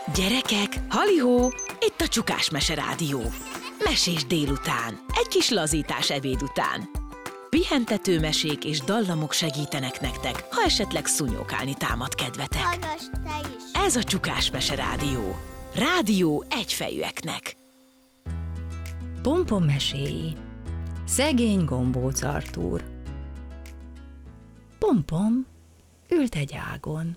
Gyerekek, halihó, itt a Csukás Mese Rádió. Mesés délután, egy kis lazítás ebéd után. Pihentető mesék és dallamok segítenek nektek, ha esetleg szúnyókálni támad kedvetek. Hallgass te is! Ez a Csukás Mese Rádió. Rádió egyfejűeknek. Pompom meséi. Szegény gombóc Artúr. Pompom ült egy ágon.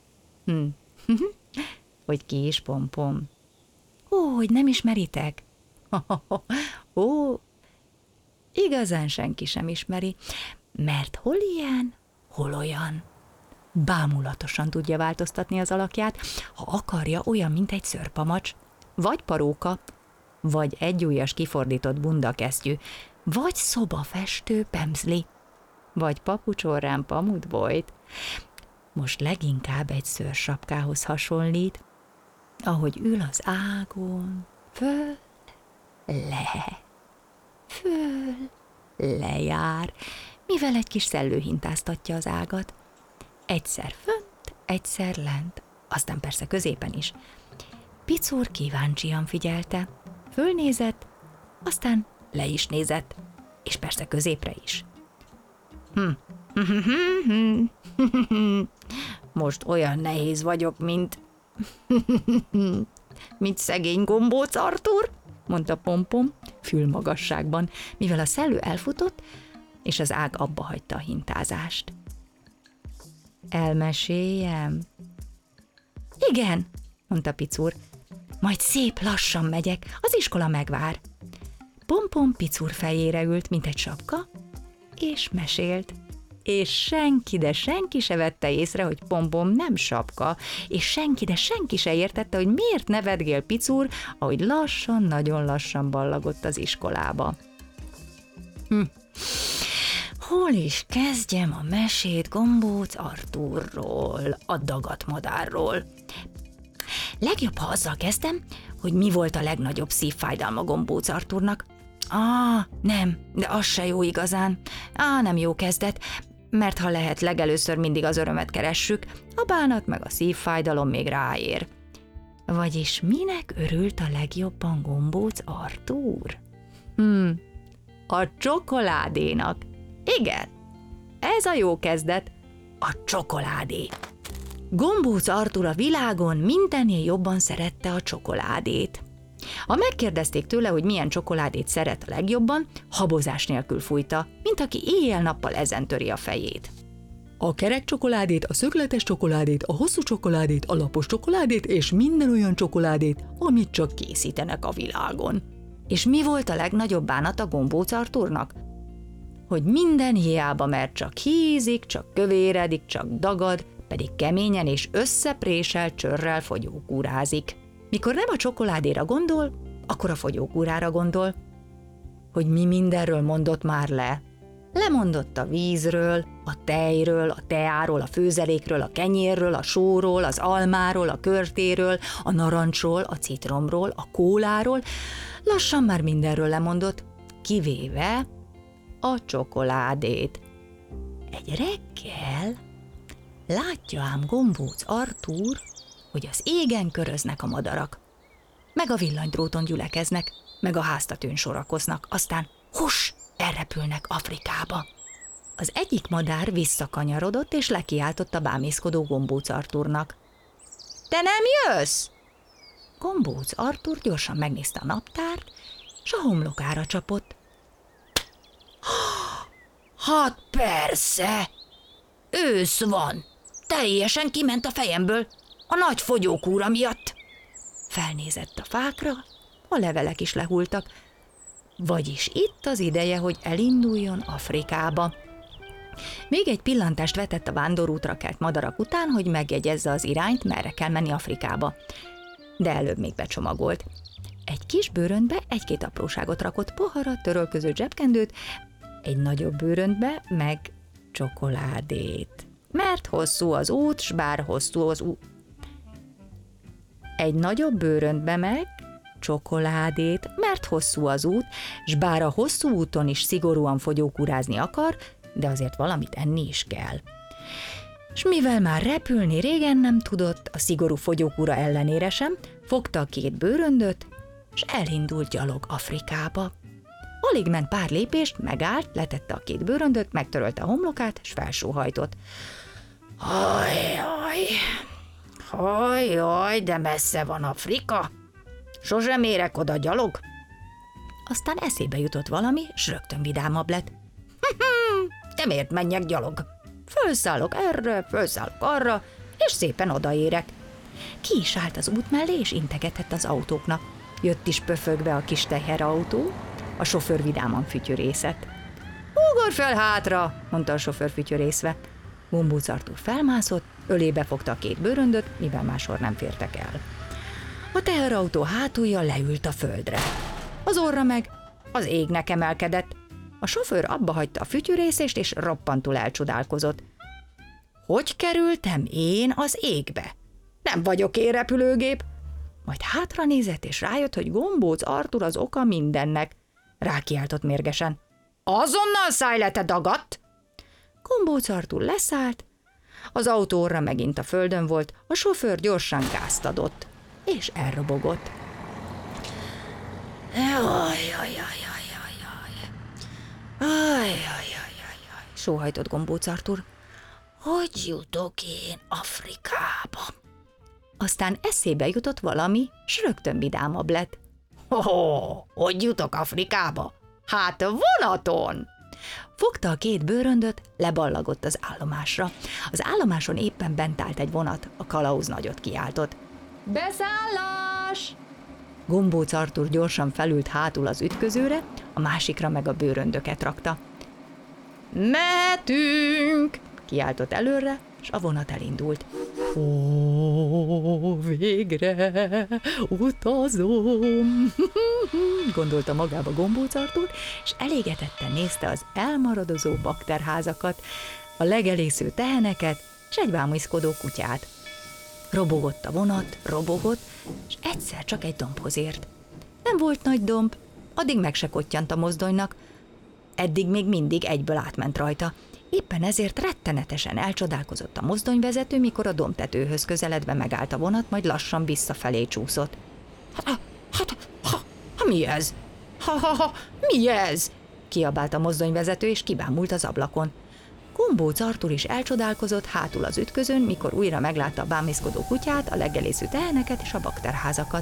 Hogy ki is Pompom? Ó, hogy nem ismeritek? Ó, igazán senki sem ismeri, mert hol ilyen, hol olyan. Bámulatosan tudja változtatni az alakját, ha akarja, olyan, mint egy szőrpamacs, vagy paróka, vagy egyujjas kifordított bundakesztyű, vagy szobafestő pemzli, vagy papucsorrán pamutbojt. Most leginkább egy szőrsapkához hasonlít, ahogy ül az ágon, föl, lejár, mivel egy kis szellő hintáztatja az ágat. Egyszer fönt, egyszer lent, aztán persze középen is. Picúr kíváncsian figyelte, fölnézett, aztán le is nézett, és persze középre is. Most olyan nehéz vagyok, mint szegény gombóc Artúr, mondta Pompom fülmagasságban, mivel a szellő elfutott, és az ág abba hagyta a hintázást. Elmeséljem? Igen, mondta Picúr, majd szép lassan megyek, az iskola megvár. Pompom Picúr fejére ült, mint egy sapka, és mesélt. És senki, de senki se vette észre, hogy Pompom nem sapka, és senki, de senki se értette, hogy miért nevetgél Picúr, ahogy lassan, nagyon lassan ballagott az iskolába. Hol is kezdjem a mesét gombóc Artúrról, a dagatmadárról? Legjobb, ha azzal kezdem, hogy mi volt a legnagyobb szívfájdalma gombóc Artúrnak. Nem, de az se jó igazán. Nem jó kezdet, mert ha lehet, legelőször mindig az örömet keressük, a bánat meg a szívfájdalom még ráér. Vagyis minek örült a legjobban gombóc Artúr? A csokoládénak. Igen, ez a jó kezdet, a csokoládé. Gombóc Artúr a világon mindennél jobban szerette a csokoládét. Ha megkérdezték tőle, hogy milyen csokoládét szeret a legjobban, habozás nélkül fújta, mint aki éjjel-nappal ezen töri a fejét. A kerek csokoládét, a szögletes csokoládét, a hosszú csokoládét, a lapos csokoládét és minden olyan csokoládét, amit csak készítenek a világon. És mi volt a legnagyobb bánata gombóc Artúrnak? Hogy minden hiába, mert csak hízik, csak kövéredik, csak dagad, pedig keményen és összepréselt csőrrel fogyókúrázik. Mikor nem a csokoládéra gondol, akkor a fogyókúrára gondol. Hogy mi mindenről mondott már le. Lemondott a vízről, a tejről, a teáról, a főzelékről, a kenyérről, a sóról, az almáról, a körtéről, a narancsról, a citromról, a kóláról. Lassan már mindenről lemondott, kivéve a csokoládét. Egy reggel látja ám gombóc Artúr, hogy az égen köröznek a madarak, meg a villanydróton gyülekeznek, meg a háztetőn sorakoznak, aztán hus, elrepülnek Afrikába. Az egyik madár visszakanyarodott, és lekiáltott a bámészkodó gombóc Artúrnak. Te nem jössz? Gombóc Artúr gyorsan megnézte a naptárt, s a homlokára csapott. Hát persze, ősz van, teljesen kiment a fejemből, a nagy fogyókúra miatt. Felnézett a fákra, a levelek is lehultak, vagyis itt az ideje, hogy elinduljon Afrikába. Még egy pillantást vetett a vándorútra kelt madarak után, hogy megjegyezze az irányt, merre kell menni Afrikába. De előbb még becsomagolt. Egy kis bőröntbe egy-két apróságot rakott, poharat, törölköző zsebkendőt, egy nagyobb bőröntbe meg csokoládét. Mert hosszú az út, s bár hosszú az út. Egy nagyobb bőröntbe meg csokoládét, mert hosszú az út, s bár a hosszú úton is szigorúan fogyókúrázni akar, de azért valamit enni is kell. s mivel már repülni régen nem tudott, a szigorú fogyókúra ellenére sem, fogta a 2 bőröndöt, s elindult gyalog Afrikába. Alig ment pár lépést, megállt, letette a 2 bőröndöt, megtörölte a homlokát, s felsóhajtott. Hajjaj, de messze van Afrika. Sosem érek oda gyalog. Aztán eszébe jutott valami, s rögtön vidámabb lett. De miért menjek gyalog? Fölszállok erre, fölszállok arra, és szépen odaérek. Ki is állt az út mellé, és integetett az autóknak. Jött is pöfögve a kis teherautó, a sofőr vidáman fütyörészett. Ugorj fel hátra, mondta a sofőr fütyörészve. Gombóc Artúr felmászott, ölébe fogta a 2 bőröndöt, mivel máshol nem fértek el. A teherautó hátulja leült a földre. Az orra meg az égnek emelkedett. A sofőr abba hagyta a fütyörészést, és roppantul elcsodálkozott. Hogy kerültem én az égbe? Nem vagyok én repülőgép. Majd hátra nézett, és rájött, hogy Gombóc Artúr az oka mindennek. Rákiáltott mérgesen. Azonnal szállj le, te dagadt! Gombóc Artúr leszállt, az autó orra megint a földön volt, a sofőr gyorsan gázt adott, és elrobogott. Sóhajtott Gombóc Artúr. Hogy jutok én Afrikába? Aztán eszébe jutott valami, s rögtön vidámabb lett. Hogy jutok Afrikába? Hát vonaton! Fogta a 2 bőröndöt, leballagott az állomásra. Az állomáson éppen bent állt egy vonat, a kalauz nagyot kiáltott. Beszállás! Gombóc Artúr gyorsan felült hátul az ütközőre, a másikra meg a bőröndöket rakta. Mehetünk! Kiáltott előre, s a vonat elindult. Végre utazom, gondolta magába Gombóc Artúr, és elégedetten nézte az elmaradozó bakterházakat, a legelésző teheneket, s egy bámészkodó kutyát. Robogott a vonat, robogott, és egyszer csak egy dombhoz ért. Nem volt nagy domb, addig meg se kottyant a mozdonynak, eddig még mindig egyből átment rajta. Éppen ezért rettenetesen elcsodálkozott a mozdonyvezető, mikor a dombtetőhöz közeledve megállt a vonat, majd lassan visszafelé csúszott. Mi ez? Mi ez? Kiabált a mozdonyvezető, és kibámult az ablakon. Gombóc Artúr is elcsodálkozott hátul az ütközön, mikor újra meglátta a bámészkodó kutyát, a legelésző teheneket és a bakterházakat.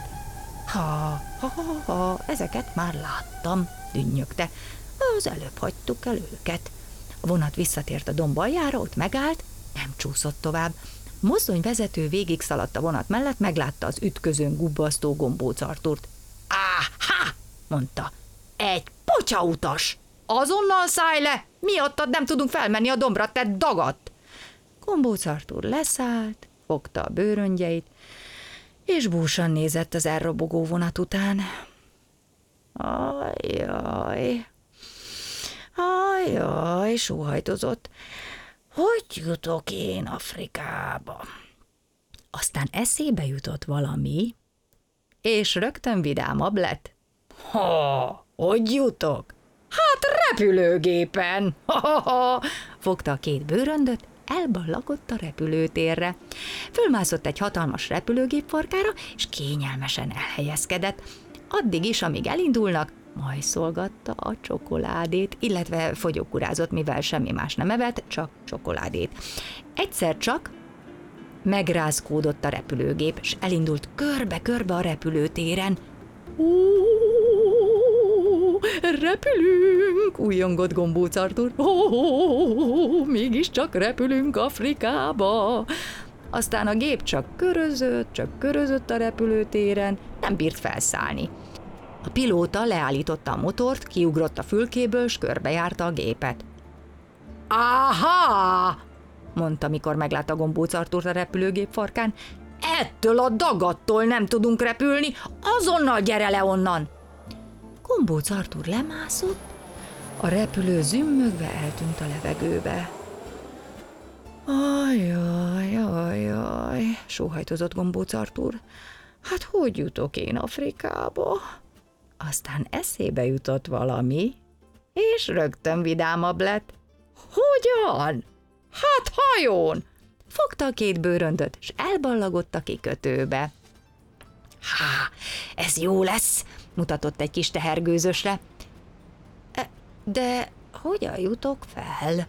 Ezeket már láttam, dünnyögte. Az előbb hagytuk el őket. A vonat visszatért a domb aljára, ott megállt, nem csúszott tovább. A mozdonyvezető végig szaladt a vonat mellett, meglátta az ütközőn gubbasztó Gombóc Artúrt. Áhá, mondta, egy potyautas! Azonnal szállj le! Miattad nem tudunk felmenni a dombra, te dagadt! Gombóc Artúr leszállt, fogta a bőröngyeit, és búsan nézett az elrobogó vonat után. Ajjaj, sóhajtozott. Hogy jutok én Afrikába? Aztán eszébe jutott valami, és rögtön vidámabb lett. Hogy jutok? Hát repülőgépen! Fogta a 2 bőröndöt, elballagott a repülőtérre. Fölmászott egy hatalmas repülőgép farkára, és kényelmesen elhelyezkedett. Addig is, amíg elindulnak, majszolgatta a csokoládét, illetve fogyókurázott, mivel semmi más nem evett, csak csokoládét. Egyszer csak megrázkódott a repülőgép, és elindult körbe-körbe a repülőtéren. Repülünk, újjongott Gombóc Artúr. Mégiscsak repülünk Afrikába. Aztán a gép csak körözött a repülőtéren, nem bírt felszállni. A pilóta leállította a motort, kiugrott a fülkéből, s körbejárta a gépet. Áhá! mondta, mikor meglátta Gombóc Artúrt a repülőgép farkán. Ettől a dagattól nem tudunk repülni, azonnal gyere le onnan! Gombóc Artúr lemászott, a repülő zümmögve eltűnt a levegőbe. Ajjaj, sóhajtozott Gombóc Artúr. Hát hogy jutok én Afrikába? Aztán eszébe jutott valami, és rögtön vidámabb lett. Hogyan? Hát hajón! fogta a két bőröndöt, s elballagott a kikötőbe. Há, ez jó lesz, mutatott egy kis tehergőzösre. De hogyan jutok fel?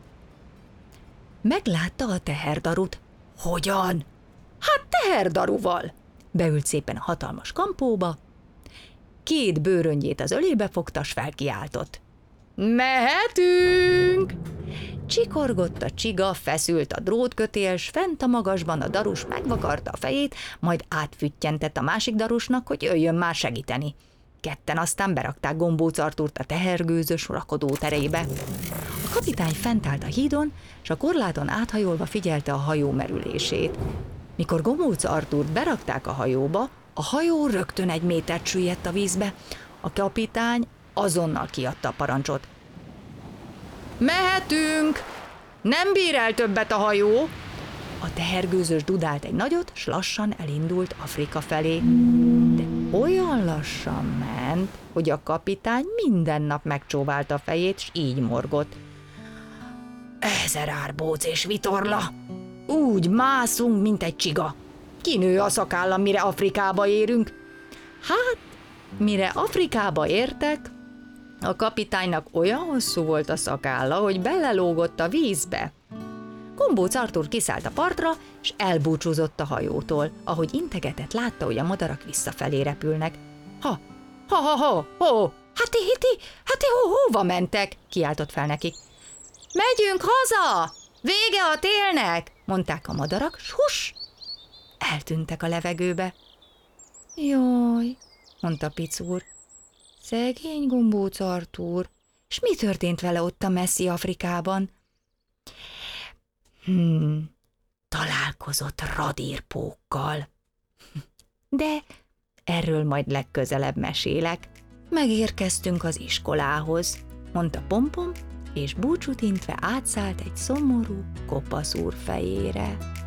Meglátta a teherdarut. Hogyan? Hát teherdaruval. Beült szépen a hatalmas kampóba, két bőröngyét az ölébe fogta, s felkiáltott. Mehetünk! Csikorgott a csiga, feszült a drótkötél, s fent a magasban a darus megvakarta a fejét, majd átfüttyentett a másik darusnak, hogy jöjjön már segíteni. Ketten aztán berakták Gombóc Artúrt a tehergőzös rakodó terébe. A kapitány fent állt a hídon, s a korláton áthajolva figyelte a hajó merülését. Mikor Gombóc Artúrt berakták a hajóba, a hajó rögtön 1 métert süllyedt a vízbe. A kapitány azonnal kiadta a parancsot. Mehetünk! Nem bír el többet a hajó! A tehergőzös dudált egy nagyot, s lassan elindult Afrika felé. De olyan lassan ment, hogy a kapitány minden nap megcsóválta a fejét, s így morgott. 1000 árbóc és vitorla! Úgy mászunk, mint egy csiga. Kinő a szakállam, mire Afrikába érünk. Hát, mire Afrikába értek, a kapitánynak olyan hosszú volt a szakálla, hogy belelógott a vízbe. Gombóc Artúr kiszállt a partra, és elbúcsúzott a hajótól. Ahogy integetett, látta, hogy a madarak visszafelé repülnek. Ha, hát hova mentek? Kiáltott fel nekik. Megyünk haza! Vége a télnek! Mondták a madarak, s huss! Eltűntek a levegőbe. Jaj, mondta Picúr. Szegény Gombóc Artúr, s mi történt vele ott a messzi Afrikában? Találkozott radírpókkal. De erről majd legközelebb mesélek. Megérkeztünk az iskolához, mondta Pompom, és búcsút intve átszállt egy szomorú kopaszúr fejére.